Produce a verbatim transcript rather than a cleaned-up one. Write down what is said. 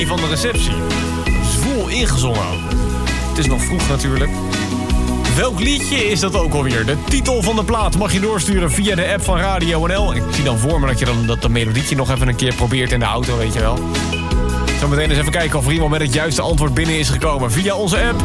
van de receptie. Zwoel ingezongen ook. Het is nog vroeg natuurlijk. Welk liedje is dat ook alweer? De titel van de plaat mag je doorsturen via de app van Radio N L. Ik zie dan voor me dat je dan dat de melodietje nog even een keer probeert in de auto, weet je wel. Zometeen eens even kijken of er iemand met het juiste antwoord binnen is gekomen via onze app.